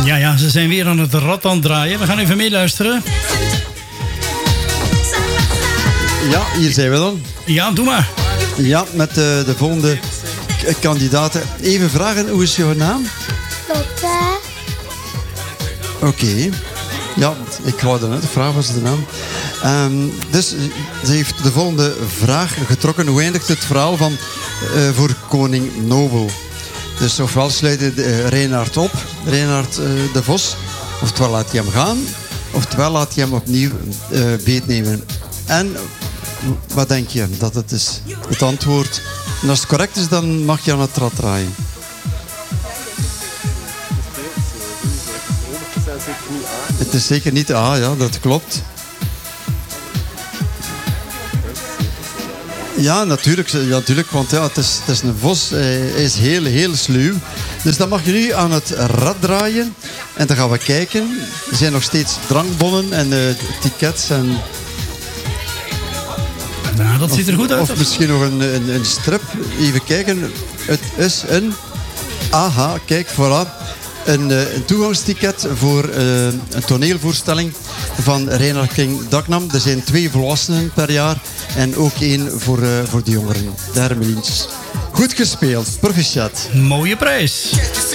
Ja, ze zijn weer aan het rad aan het draaien. We gaan even meeluisteren. Ja, hier zijn we dan. Ja, doe maar. Ja, met de volgende kandidaten. Even vragen, hoe is jouw naam? Lotte. Oké. Ja, ik wou dat net vragen, was de naam. Dus ze heeft de volgende vraag getrokken. Hoe eindigt het verhaal van voor koning Nobel? Dus ofwel sluit Reinaard op, Reinaard de Vos, oftewel laat hij hem gaan, oftewel laat hij hem opnieuw beetnemen. En wat denk je dat het is? Het antwoord. En als het correct is, dan mag je aan het rad draaien. Het is zeker niet A, ja, dat klopt. Ja, natuurlijk, want ja, het is een vos. Hij is heel sluw. Dus dan mag je nu aan het rad draaien. En dan gaan we kijken. Er zijn nog steeds drankbonnen en tickets. En... Nou, dat ziet er goed uit. Of misschien nog een strip. Even kijken. Het is een... Aha, kijk, voilà. Een toegangsticket voor een toneelvoorstelling van Reinoud King Daknam. Er zijn 2 volwassenen per jaar en ook 1 voor de jongeren, de Hermelientjes. Goed gespeeld, proficiat. Mooie prijs.